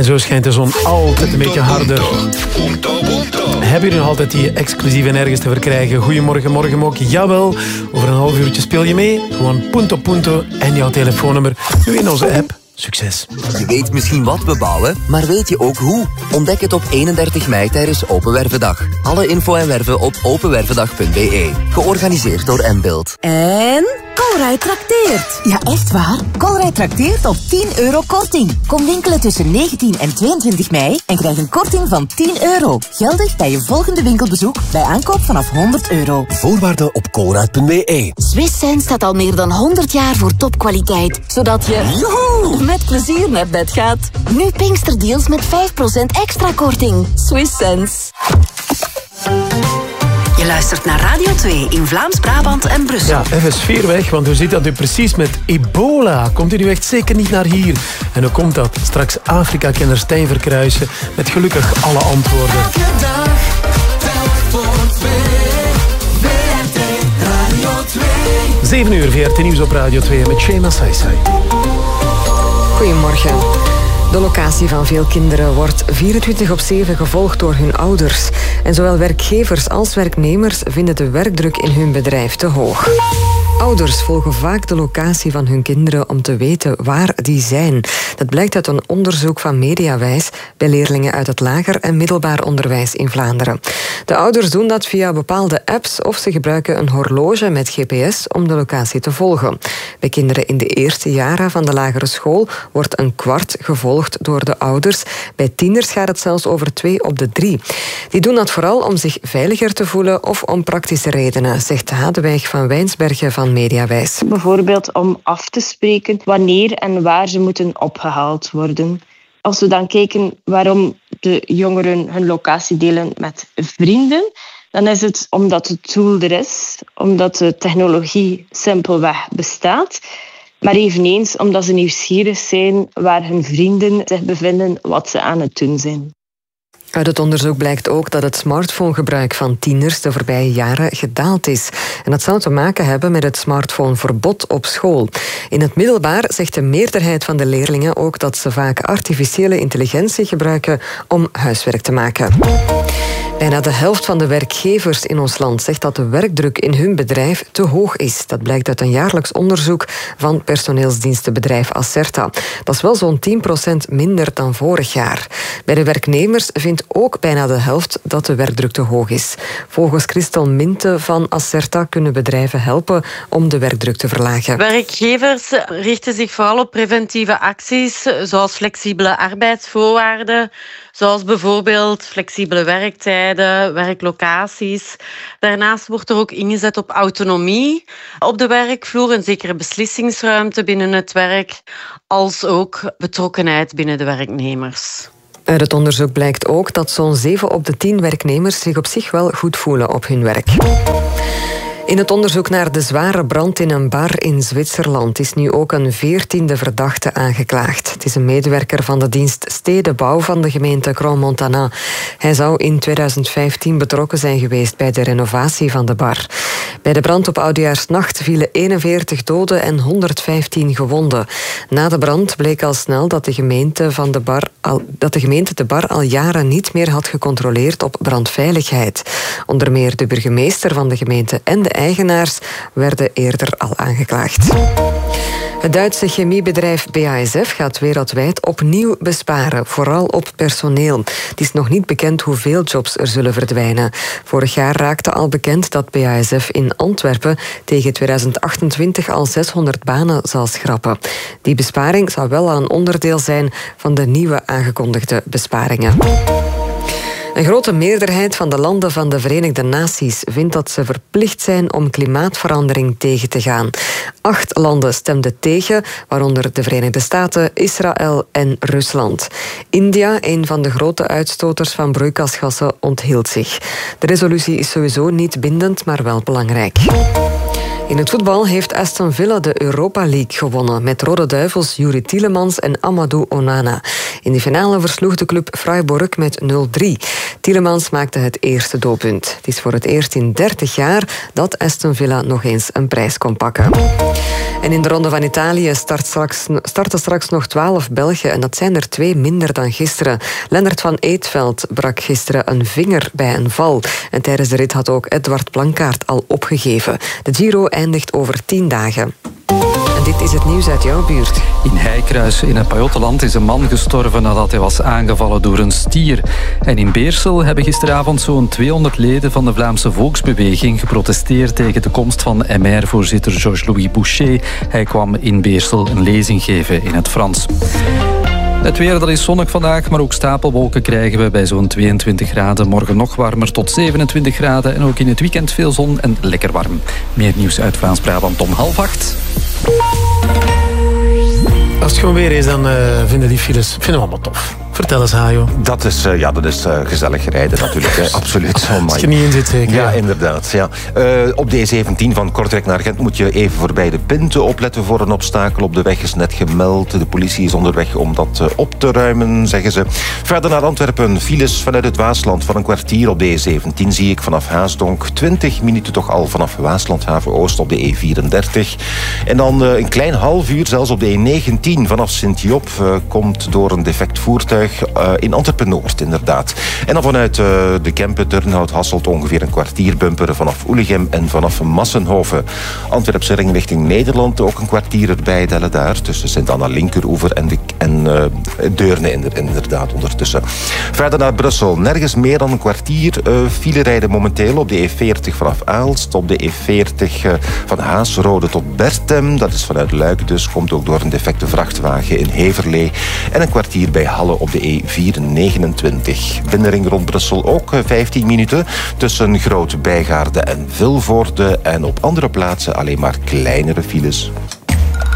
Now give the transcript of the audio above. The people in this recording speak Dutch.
zo schijnt de zon altijd een beetje harder. Hebben jullie nog altijd die exclusieve nergens te verkrijgen? Goedemorgen, morgen ook. Jawel, over een half uurtje speel je mee. Gewoon punto en jouw telefoonnummer. Nu in onze app. Succes. Je weet misschien wat we bouwen, maar weet je ook hoe? Ontdek het op 31 mei tijdens Open Wervendag. Alle info en werven op openwervendag.be. Georganiseerd door Mbuild. En Colruyt trakteert. Ja, echt waar. Colruyt trakteert op €10 korting. Kom winkelen tussen 19 en 22 mei en krijg een korting van €10. Geldig bij je volgende winkelbezoek bij aankoop vanaf €100. Voorwaarden op colruyt.be. Swiss Sense staat al meer dan 100 jaar voor topkwaliteit, zodat je met plezier naar bed gaat. Nu Pinksterdeals met 5% extra korting. Swiss Sense. Je luistert naar Radio 2 in Vlaams-Brabant en Brussel. Ja, even sfeer weg, want hoe zit dat nu precies met ebola? Komt u nu echt zeker niet naar hier? En hoe komt dat? Straks Afrika-kenner Stijn Verkruijsen met gelukkig alle antwoorden. Elke dag, telk voor 2. VRT Radio 2. 7 uur, VRT Nieuws op Radio 2 met Shema Saisai. Goedemorgen. De locatie van veel kinderen wordt 24/7 gevolgd door hun ouders. En zowel werkgevers als werknemers vinden de werkdruk in hun bedrijf te hoog. Ouders volgen vaak de locatie van hun kinderen om te weten waar die zijn. Dat blijkt uit een onderzoek van Mediawijs bij leerlingen uit het lager en middelbaar onderwijs in Vlaanderen. De ouders doen dat via bepaalde apps of ze gebruiken een horloge met GPS om de locatie te volgen. Bij kinderen in de eerste jaren van de lagere school wordt een kwart gevolgd door de ouders. Bij tieners gaat het zelfs over 2 op de 3. Die doen dat vooral om zich veiliger te voelen of om praktische redenen, zegt Hadewijk van Wijnsbergen van Mediawijs. Bijvoorbeeld om af te spreken wanneer en waar ze moeten opgehaald worden. Als we dan kijken waarom de jongeren hun locatie delen met vrienden, dan is het omdat het tool er is, omdat de technologie simpelweg bestaat, maar eveneens omdat ze nieuwsgierig zijn waar hun vrienden zich bevinden, wat ze aan het doen zijn. Uit het onderzoek blijkt ook dat het smartphonegebruik van tieners de voorbije jaren gedaald is. En dat zou te maken hebben met het smartphoneverbod op school. In het middelbaar zegt de meerderheid van de leerlingen ook dat ze vaak artificiële intelligentie gebruiken om huiswerk te maken. Bijna de helft van de werkgevers in ons land zegt dat de werkdruk in hun bedrijf te hoog is. Dat blijkt uit een jaarlijks onderzoek van personeelsdienstenbedrijf Acerta. Dat is wel zo'n 10% minder dan vorig jaar. Bij de werknemers vindt ook bijna de helft dat de werkdruk te hoog is. Volgens Christel Minte van Acerta kunnen bedrijven helpen om de werkdruk te verlagen. Werkgevers richten zich vooral op preventieve acties, zoals flexibele arbeidsvoorwaarden, zoals bijvoorbeeld flexibele werktijden, werklocaties. Daarnaast wordt er ook ingezet op autonomie op de werkvloer, een zekere beslissingsruimte binnen het werk, als ook betrokkenheid binnen de werknemers. Uit het onderzoek blijkt ook dat zo'n 7 op de 10 werknemers zich op zich wel goed voelen op hun werk. In het onderzoek naar de zware brand in een bar in Zwitserland is nu ook een 14e verdachte aangeklaagd. Het is een medewerker van de dienst Stedenbouw van de gemeente Crans-Montana. Hij zou in 2015 betrokken zijn geweest bij de renovatie van de bar. Bij de brand op Oudejaarsnacht vielen 41 doden en 115 gewonden. Na de brand bleek al snel dat de gemeente de bar al jaren niet meer had gecontroleerd op brandveiligheid. Onder meer de burgemeester van de gemeente en de eigenaars werden eerder al aangeklaagd. Het Duitse chemiebedrijf BASF gaat wereldwijd opnieuw besparen, vooral op personeel. Het is nog niet bekend hoeveel jobs er zullen verdwijnen. Vorig jaar raakte al bekend dat BASF in Antwerpen tegen 2028 al 600 banen zal schrappen. Die besparing zou wel een onderdeel zijn van de nieuwe aangekondigde besparingen. Een grote meerderheid van de landen van de Verenigde Naties vindt dat ze verplicht zijn om klimaatverandering tegen te gaan. 8 landen stemden tegen, waaronder de Verenigde Staten, Israël en Rusland. India, een van de grote uitstoters van broeikasgassen, onthield zich. De resolutie is sowieso niet bindend, maar wel belangrijk. In het voetbal heeft Aston Villa de Europa League gewonnen met Rode Duivels Yuri Tielemans en Amadou Onana. In de finale versloeg de club Freiburg met 0-3. Tielemans maakte het eerste doelpunt. Het is voor het eerst in 30 jaar dat Aston Villa nog eens een prijs kon pakken. En in de Ronde van Italië starten straks nog 12 Belgen en dat zijn er 2 minder dan gisteren. Lennart van Eetveld brak gisteren een vinger bij een val. En tijdens de rit had ook Edward Plankaart al opgegeven. De Giro eindigt over 10 dagen. En dit is het nieuws uit jouw buurt. In Heikruis in het Pajottenland is een man gestorven nadat hij was aangevallen door een stier. En in Beersel hebben gisteravond zo'n 200 leden van de Vlaamse Volksbeweging geprotesteerd tegen de komst van MR-voorzitter Georges-Louis Boucher. Hij kwam in Beersel een lezing geven in het Frans. Het weer, dat is zonnig vandaag, maar ook stapelwolken krijgen we bij zo'n 22 graden. Morgen nog warmer tot 27 graden en ook in het weekend veel zon en lekker warm. Meer nieuws uit Vlaams-Brabant om 7:30. Als het gewoon weer is, dan vinden die files allemaal tof. Vertel eens, Hajo. Dat is gezellig rijden natuurlijk. Hè. Absoluut. Als je er niet in zit, zeker. Ja, inderdaad. Ja. Op de E17 van Kortrijk naar Gent moet je even voorbij de Pinte opletten voor een obstakel op de weg is net gemeld. De politie is onderweg om dat op te ruimen, zeggen ze. Verder naar Antwerpen. Files vanuit het Waasland van een kwartier op de E17 zie ik vanaf Haasdonk. 20 minuten toch al vanaf Waaslandhaven Oost op de E34. En dan een klein half uur zelfs op de E19 vanaf Sint-Job. Komt door een defect voertuig in Antwerpen-Noord, inderdaad. En dan vanuit de Kempen, Turnhout, Hasselt ongeveer een kwartier bumperen vanaf Oelegem en vanaf Massenhoven. Antwerpse ring richting Nederland, ook een kwartier erbij tellen daar, tussen Sint-Anna-Linkeroever en Deurne inderdaad ondertussen. Verder naar Brussel, nergens meer dan een kwartier file rijden momenteel op de E40 vanaf Aalst, op de E40 van Haasrode tot Bertem, dat is vanuit Luik dus, komt ook door een defecte vrachtwagen in Heverlee en een kwartier bij Halle op de E429. Binnenring rond Brussel ook 15 minuten tussen Groot-Bijgaarde en Vilvoorde en op andere plaatsen alleen maar kleinere files.